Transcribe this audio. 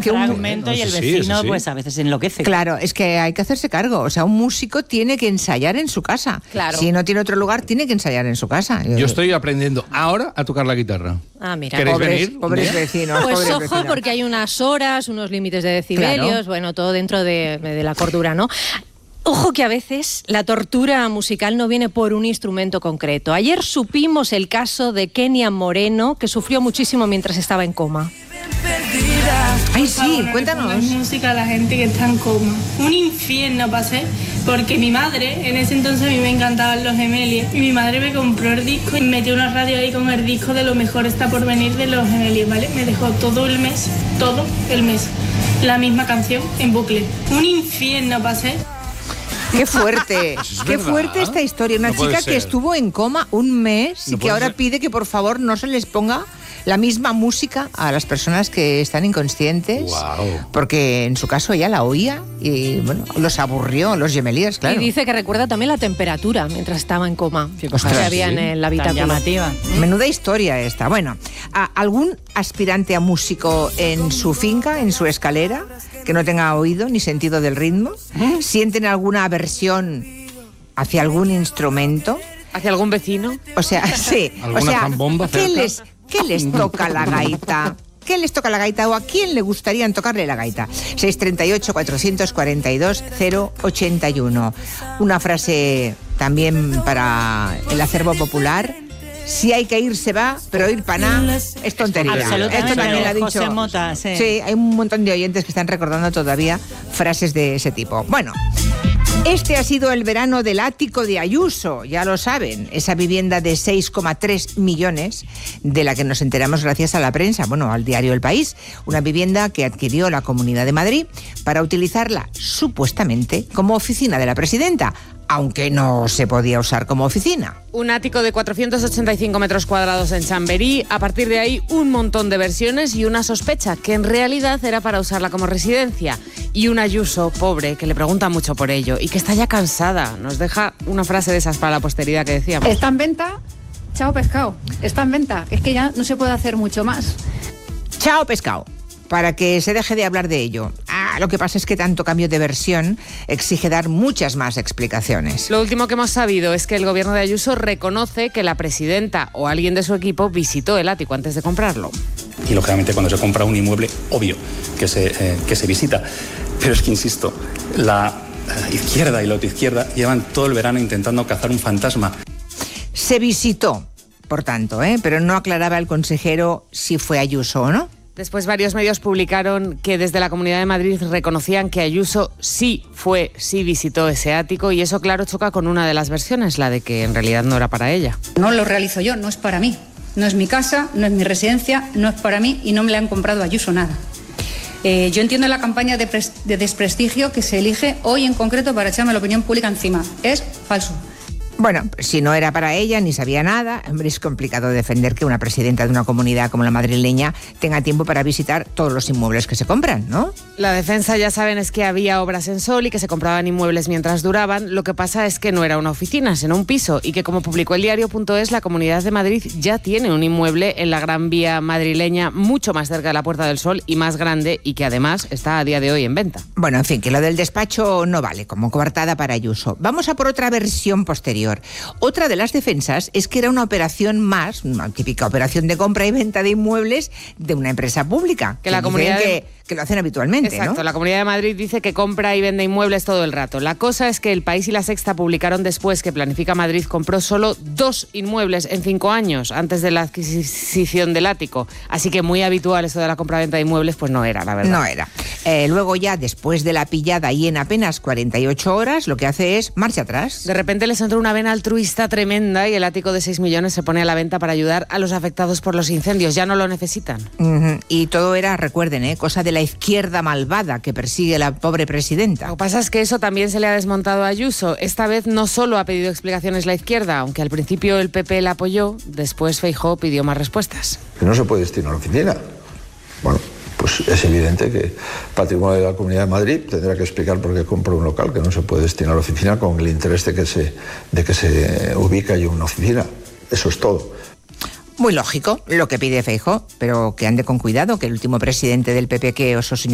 que un fragmento y el vecino pues a veces enloquece. Claro, es que hay que hacerse cargo. O sea, un músico tiene que ensayar en su casa. Claro. Si no tiene otro lugar, tiene que ensayar en su casa. Yo estoy aprendiendo ahora a tocar la guitarra. Ah, mira. ¿Queréis venir? Pobres vecinos. Pues pobres ojo, vecinos. porque hay unas horas, unos límites de decibelios, Claro. bueno, todo dentro de la cordura, ¿no? Ojo que a veces la tortura musical no viene por un instrumento concreto. Ayer supimos el caso de Kenia Moreno, que sufrió muchísimo mientras estaba en coma. Ay, sí, cuéntanos. Música a la gente que está en coma. Un infierno pasé, porque mi madre, en ese entonces a mí me encantaban los Gemeliers, y mi madre me compró el disco y metió una radio ahí con el disco de Lo mejor está por venir de los Gemeliers, ¿vale? Me dejó todo el mes, la misma canción en bucle. Un infierno pasé. Qué fuerte, qué verdad. fuerte esta historia. Una No puede chica que ser. estuvo en coma un mes y No que puede ahora ser. pide que por favor no se les ponga la misma música a las personas que están inconscientes. Guau. Porque en su caso ella la oía y bueno, los aburrió, los Gemeliers, claro. Y dice que recuerda también la temperatura mientras estaba en coma. Ostras, que había sí. en el Tan habitáculo. llamativa. Menuda historia esta. Bueno, ¿algún aspirante a músico en su finca, en su escalera, que no tenga oído ni sentido del ritmo? ¿Sienten alguna aversión hacia algún instrumento? ¿Hacia algún vecino? O sea, sí. ¿Alguna O sea, zambomba ¿qué cerca? ¿qué les toca la gaita? ¿Qué les toca la gaita o a quién le gustaría tocarle la gaita? 638-442-081. Una frase también para el acervo popular. Si hay que ir, se va, pero ir para nada es tontería. Absolutamente. Esto también lo ha dicho. José Mota, sí. Sí, hay un montón de oyentes que están recordando todavía frases de ese tipo. Bueno, este ha sido el verano del ático de Ayuso, ya lo saben, esa vivienda de 6,3 millones de la que nos enteramos gracias a la prensa, bueno, al diario El País, una vivienda que adquirió la Comunidad de Madrid para utilizarla supuestamente como oficina de la presidenta, aunque no se podía usar como oficina. Un ático de 485 metros cuadrados en Chamberí. A partir de ahí, un montón de versiones y una sospecha, que en realidad era para usarla como residencia. Y un Ayuso, pobre, que le pregunta mucho por ello y que está ya cansada. Nos deja una frase de esas para la posteridad que decíamos. Está en venta, chao pescado, está en venta. Es que ya no se puede hacer mucho más. Chao pescado, para que se deje de hablar de ello. Lo que pasa es que tanto cambio de versión exige dar muchas más explicaciones. Lo último que hemos sabido es que el gobierno de Ayuso reconoce que la presidenta o alguien de su equipo visitó el ático antes de comprarlo. Y lógicamente cuando se compra un inmueble, obvio que se visita. Pero es que, insisto, la izquierda y la autoizquierda llevan todo el verano intentando cazar un fantasma. Se visitó, por tanto, pero no aclaraba el consejero si fue Ayuso o no. Después varios medios publicaron que desde la Comunidad de Madrid reconocían que Ayuso sí visitó ese ático, y eso, claro, choca con una de las versiones, la de que en realidad no era para ella. No lo realizo yo, no es para mí. No es mi casa, no es mi residencia, no es para mí y no me le han comprado a Ayuso nada. Yo entiendo la campaña de desprestigio que se elige hoy en concreto para echarme la opinión pública encima. Es falso. Bueno, si no era para ella ni sabía nada, hombre, es complicado defender que una presidenta de una comunidad como la madrileña tenga tiempo para visitar todos los inmuebles que se compran, ¿no? La defensa, ya saben, es que había obras en Sol y que se compraban inmuebles mientras duraban. Lo que pasa es que no era una oficina, sino un piso, y que, como publicó el diario.es, la Comunidad de Madrid ya tiene un inmueble en la Gran Vía madrileña, mucho más cerca de la Puerta del Sol y más grande, y que además está a día de hoy en venta. Bueno, en fin, que lo del despacho no vale como coartada para Ayuso. Vamos a por otra versión posterior. Otra de las defensas es que era una operación más, una típica operación de compra y venta de inmuebles de una empresa pública. Que la comunidad que lo hacen habitualmente, exacto, ¿no? La Comunidad de Madrid dice que compra y vende inmuebles todo el rato. La cosa es que El País y La Sexta publicaron después que Planifica Madrid compró solo 2 inmuebles en 5 años antes de la adquisición del ático. Así que muy habitual eso de la compra-venta de inmuebles, pues no era, la verdad. No era. Luego ya, después de la pillada y en apenas 48 horas, lo que hace es marcha atrás. De repente les entró una vena altruista tremenda y el ático de 6 millones se pone a la venta para ayudar a los afectados por los incendios. Ya no lo necesitan. Y todo era, recuerden, cosa de la izquierda malvada que persigue a la pobre presidenta. Lo que pasa es que eso también se le ha desmontado a Ayuso. Esta vez no solo ha pedido explicaciones la izquierda, aunque al principio el PP la apoyó, después Feijóo pidió más respuestas. Que no se puede destinar a la oficina. Bueno, pues es evidente que Patrimonio de la Comunidad de Madrid tendrá que explicar por qué compra un local que no se puede destinar a la oficina con el interés de que se ubique allí una oficina. Eso es todo. Muy lógico lo que pide Feijóo, pero que ande con cuidado, que el último presidente del PP que osó señalar